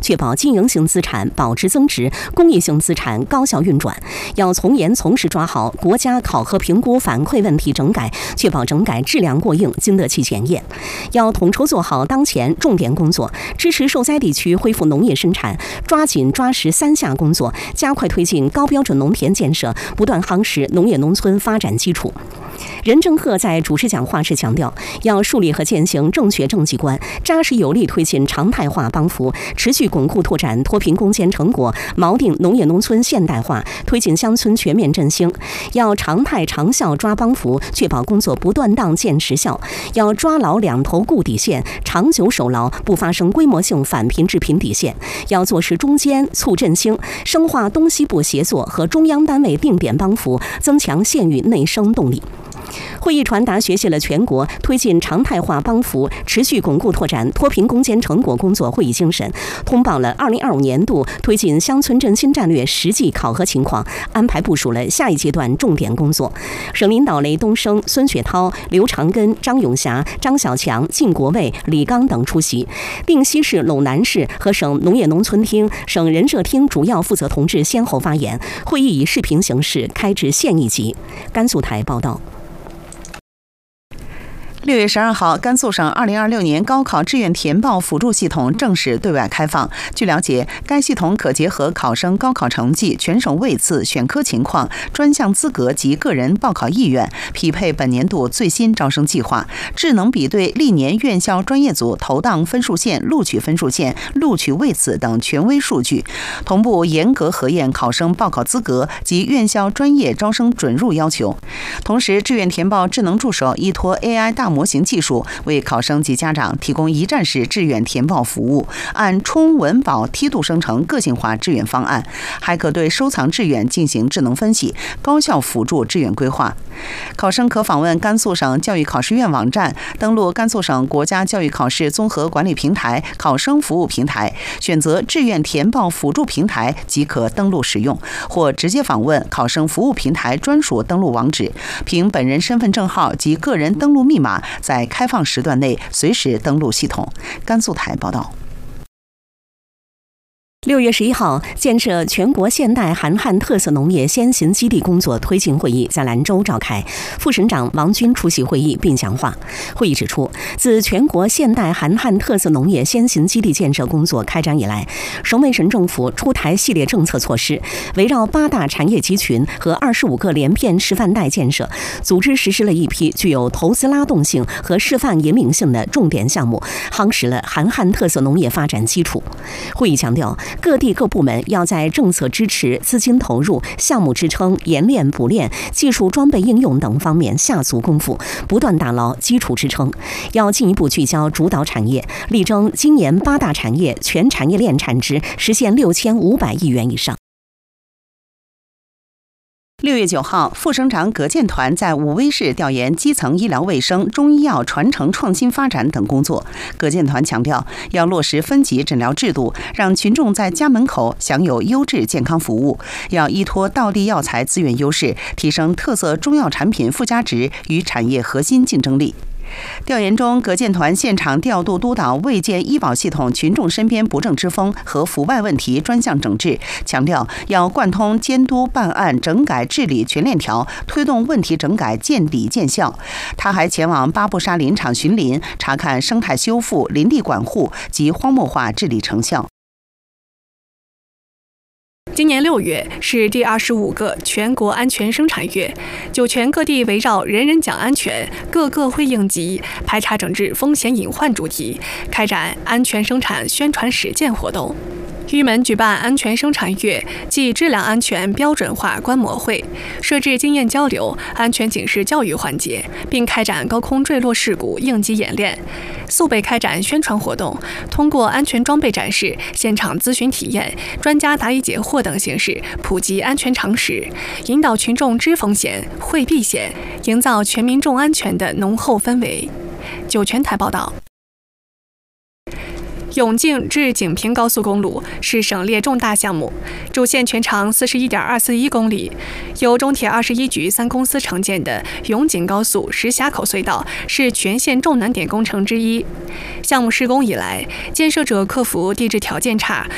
确保经营性资产保值增值，公益性资产高效运转。要从严从实抓好国家考核评估反馈问题整改，确保整改质量过硬，经得起检验。要统筹做好当前重点工作，支持受灾地区恢复农业生产，抓紧抓实3下工作，加快推进高标准农田建设，不断夯实农业农村发展基础。任正鹤在主持讲话时强调，要树立和践行正确政绩观，扎实有力推进常态化帮扶，持续巩固拓展脱贫攻坚成果，锚定农业农村现代化，推进乡村全面振兴。要常态长效抓帮扶，确保工作不断档见实效。要抓牢两头固底线，长久守牢不发生规模性返贫致贫底线。要做实中间促振兴，深化东西部协作和中央单位定点帮扶，增强县域内生动力。会议传达学习了全国推进常态化帮扶、持续巩固拓展脱贫攻坚成果工作会议精神，通报了2025年度推进乡村振兴战略实际考核情况，安排部署了下一阶段重点工作。省领导雷东升、孙雪涛、刘长根、张永霞、张小强、靳国卫、李刚等出席。定西市、陇南市和省农业农村厅、省人社厅主要负责同志先后发言。会议以视频形式开至县一级。甘肃台报道。 6月12号，甘肃省2026年高考志愿填报辅助系统正式对外开放。据了解，该系统可结合考生高考成绩、全省位次、选科情况、专项资格及个人报考意愿，匹配本年度最新招生计划，智能比对历年院校专业组投档分数线、录取分数线、录取位次等权威数据，同步严格核验考生报考资格及院校专业招生准入要求。同时，志愿填报智能助手依托 AI 大模型技术，为考生及家长提供一站式志愿填报服务，按冲、文、保梯度生成个性化志愿方案，还可对收藏志愿进行智能分析，高效辅助志愿规划。考生可访问甘肃省教育考试院网站，登录甘肃省国家教育考试综合管理平台考生服务平台，选择志愿填报辅助平台即可登录使用，或直接访问考生服务平台专属登录网址，凭本人身份证号及个人登录密码，在开放时段内随时登录系统。甘肃台报道。 6月11号，建设全国现代韩汉特色农业先行基地工作推进会议在兰州召开，副省长王军出席会议并讲话。会议指出，自全国现代韩汉特色农业先行基地建设工作开展以来，省委省政府出台系列政策措施，围绕8大产业集群和25个联片示范带建设，组织实施了一批具有投资拉动性和示范引领性的重点项目，夯实了韩汉特色农业发展基础。会议强调，各地各部门要在政策支持、资金投入、项目支撑、研练补练、技术装备应用等方面下足功夫，不断打牢基础支撑。要进一步聚焦主导产业，力争今年8大产业全产业链产值实现6500亿元以上。 6月9号，副省长葛建团在武威市调研基层医疗卫生、中医药传承创新发展等工作。葛建团强调，要落实分级诊疗制度，让群众在家门口享有优质健康服务；要依托道地药材资源优势，提升特色中药产品附加值与产业核心竞争力。调研中，葛建团现场调度督导卫健医保系统群众身边不正之风和腐败问题专项整治，强调要贯通监督办案整改治理全链条，推动问题整改见底见效。他还前往巴布沙林场巡林，查看生态修复、林地管护及荒漠化治理成效。 今年6月是第25个全国安全生产月，酒泉各地围绕人人讲安全，个个会应急，排查整治风险隐患主题，开展安全生产宣传实践活动。玉门举办安全生产月暨质量安全标准化观摩会，设置经验交流、安全警示教育环节，并开展高空坠落事故应急演练。肃北开展宣传活动，通过安全装备展示、现场咨询体验、专家答疑解惑等形式普及安全常识，引导群众知风险、会避险，营造全民众安全的浓厚氛围。酒泉台报道。永靖至景平高速公路是省列重大项目，主线全长41.241公里，由中铁21局3公司承建的永景高速石峡口隧道是全线重难点工程之一。项目施工以来，建设者克服地质条件差、